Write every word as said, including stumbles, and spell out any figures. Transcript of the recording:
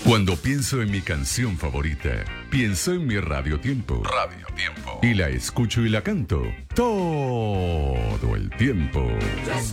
Cuando pienso en mi canción favorita, pienso en mi Radio Tiempo. Radio Tiempo. Y la escucho y la canto todo el tiempo.